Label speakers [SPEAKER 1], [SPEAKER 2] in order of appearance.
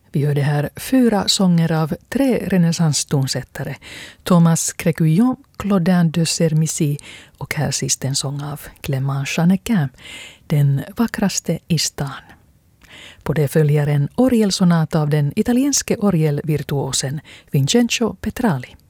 [SPEAKER 1] Vi hörde här 4 sånger av 3 renässanstonsättare. Thomas Créquillon, Claudin de Sermisy och här sist en sång av Clément Chanequin, Den vackraste i stan. På det följer en orgelsonat av den italienske orgelvirtuosen Vincenzo Petrali.